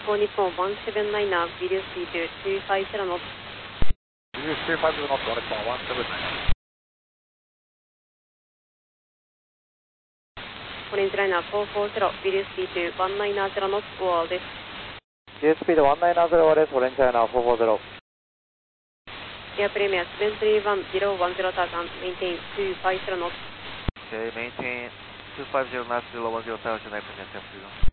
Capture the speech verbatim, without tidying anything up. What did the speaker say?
Call Nippon one seven nine er, video speed two five zero knots. Video two five zero knots, Nippon one seven nine. Orange Liner four four zero, video speed one nine zero knots, go all です。 Video speed one nine zero です。Orange Liner four four zero。 Air Premier seven three one zero one zero thousand, maintain two five zero knots. Okay, maintain two five zero knots, zero one zero thousand, I present them to you.